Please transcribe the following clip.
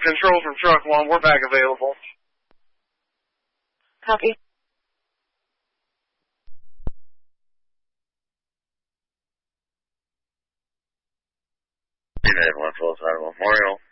Control from Truck 1, we're back available. Copy. United 112 Memorial.